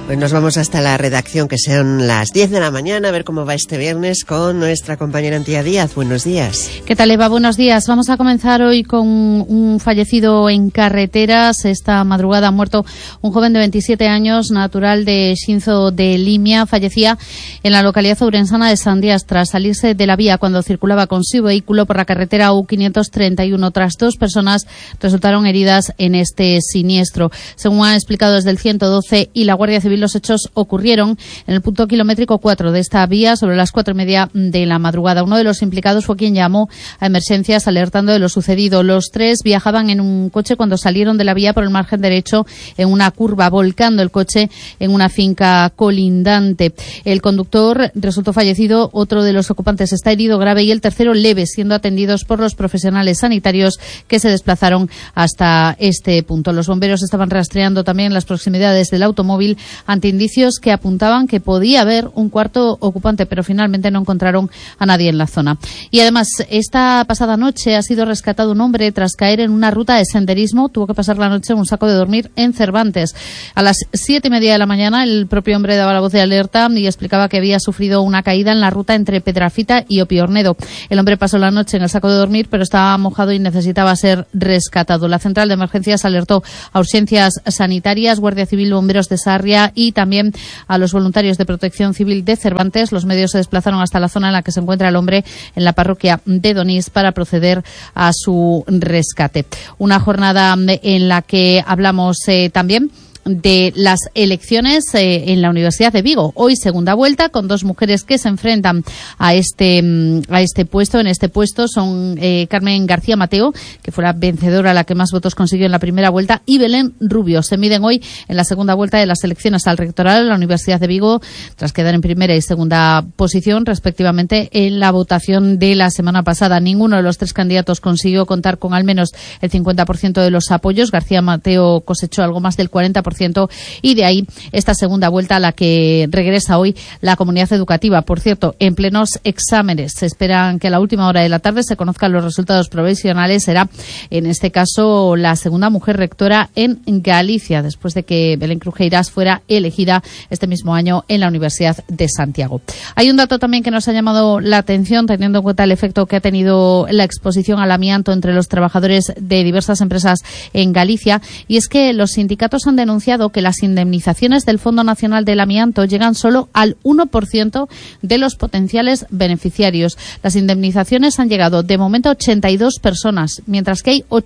Pues nos vamos hasta la redacción, que son las 10 de la mañana, a ver cómo va este viernes con nuestra compañera Antía Díaz. Buenos días. ¿Qué tal, Eva? Buenos días. Vamos a comenzar hoy con un fallecido en carreteras. Esta madrugada ha muerto un joven de 27 años, natural de Xinzo de Limia. Fallecía en la localidad ourensana de Sandias tras salirse de la vía cuando circulaba con su vehículo por la carretera U531. Tras 2 personas resultaron heridas en este siniestro. Según han explicado desde el 112 y la Guardia Civil, los hechos ocurrieron en el punto kilométrico 4 de esta vía sobre las 4:30 de la madrugada. Uno de los implicados fue quien llamó a emergencias alertando de lo sucedido. Los 3 viajaban en un coche cuando salieron de la vía por el margen derecho en una curva, volcando el coche en una finca colindante. El conductor resultó fallecido, otro de los ocupantes está herido grave y el tercero leve, siendo atendidos por los profesionales sanitarios que se desplazaron hasta este punto. Los bomberos estaban rastreando también las proximidades del automóvil ante indicios que apuntaban que podía haber un cuarto ocupante, pero finalmente no encontraron a nadie en la zona. Y además, esta pasada noche ha sido rescatado un hombre tras caer en una ruta de senderismo. Tuvo que pasar la noche en un saco de dormir en Cervantes. A las 7:30 de la mañana, el propio hombre daba la voz de alerta y explicaba que había sufrido una caída en la ruta entre Pedrafita y Opiornedo. El hombre pasó la noche en el saco de dormir, pero estaba mojado y necesitaba ser rescatado. La central de emergencias alertó a urgencias sanitarias, Guardia Civil, bomberos de Sarria y también a los voluntarios de Protección Civil de Cervantes. Los medios se desplazaron hasta la zona en la que se encuentra el hombre, en la parroquia de Donís, para proceder a su rescate. Una jornada en la que hablamos también de las elecciones en la Universidad de Vigo. Hoy segunda vuelta con 2 mujeres que se enfrentan a este puesto. En este puesto son Carmen García Mateo, que fue la vencedora, la que más votos consiguió en la primera vuelta, y Belén Rubio. Se miden hoy en la segunda vuelta de las elecciones al rectorado de la Universidad de Vigo, tras quedar en primera y segunda posición respectivamente en la votación de la semana pasada. Ninguno de los 3 candidatos consiguió contar con al menos el 50% de los apoyos. García Mateo cosechó algo más del 40%. Y de ahí esta segunda vuelta a la que regresa hoy la comunidad educativa. Por cierto, en plenos exámenes. Se esperan que a la última hora de la tarde se conozcan los resultados provisionales. Será, en este caso, la segunda mujer rectora en Galicia, después de que Belén Crujeiras fuera elegida este mismo año en la Universidad de Santiago. Hay un dato también que nos ha llamado la atención, teniendo en cuenta el efecto que ha tenido la exposición al amianto entre los trabajadores de diversas empresas en Galicia, y es que los sindicatos han denunciado que las indemnizaciones del Fondo Nacional del Amianto llegan solo al 1% de los potenciales beneficiarios. Las indemnizaciones han llegado de momento a 82 personas, mientras que hay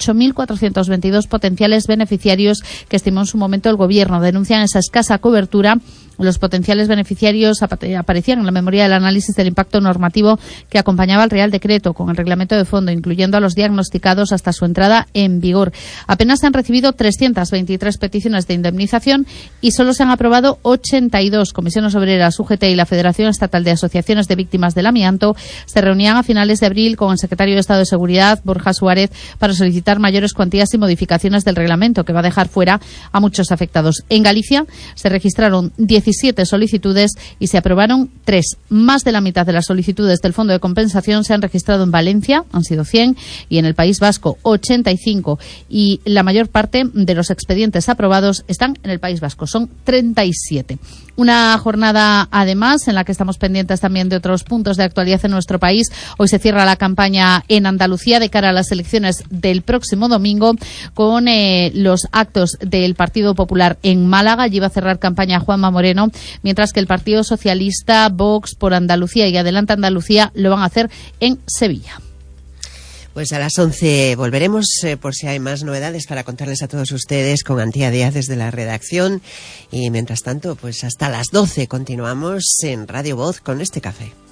8.422 potenciales beneficiarios que estimó en su momento el Gobierno. Denuncian esa escasa cobertura. Los potenciales beneficiarios aparecían en la memoria del análisis del impacto normativo que acompañaba al Real Decreto con el reglamento de fondo, incluyendo a los diagnosticados hasta su entrada en vigor. Apenas se han recibido 323 peticiones de indemnización y solo se han aprobado 82. Comisiones Obreras, UGT y la Federación Estatal de Asociaciones de Víctimas del Amianto se reunían a finales de abril con el secretario de Estado de Seguridad, Borja Suárez, para solicitar mayores cuantías y modificaciones del reglamento, que va a dejar fuera a muchos afectados. En Galicia se registraron 17 solicitudes y se aprobaron 3. Más de la mitad de las solicitudes del Fondo de Compensación se han registrado en Valencia, han sido 100, y en el País Vasco 85. Y la mayor parte de los expedientes aprobados están en el País Vasco, son 37. Una jornada, además, en la que estamos pendientes también de otros puntos de actualidad en nuestro país. Hoy se cierra la campaña en Andalucía de cara a las elecciones del próximo domingo con los actos del Partido Popular en Málaga. Allí va a cerrar campaña Juanma Moreno, mientras que el Partido Socialista, Vox por Andalucía y Adelante Andalucía lo van a hacer en Sevilla. Pues a las 11 volveremos por si hay más novedades para contarles a todos ustedes con Antía Díaz desde la redacción. Y mientras tanto, pues hasta las 12 continuamos en Radio Voz con este café.